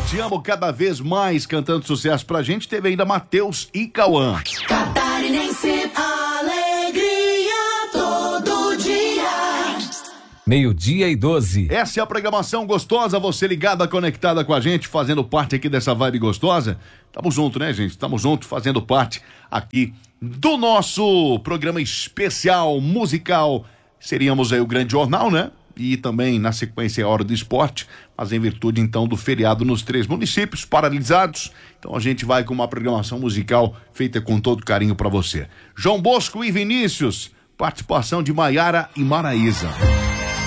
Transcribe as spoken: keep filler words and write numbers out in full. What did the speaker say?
Te Amo Cada Vez Mais, cantando sucesso pra gente. Teve ainda Matheus e Cauã. Catarinense, alegria todo dia. Meio-dia e doze. Essa é a programação gostosa, você ligada, conectada com a gente, fazendo parte aqui dessa vibe gostosa. Tamo junto, né, gente? Tamo junto, fazendo parte aqui do nosso programa especial musical. Seríamos aí o Grande Jornal, né? E também, na sequência, a Hora do Esporte, mas em virtude, então, do feriado nos três municípios paralisados. Então, a gente vai com uma programação musical feita com todo carinho para você. João Bosco e Vinícius, participação de Maiara e Maraísa.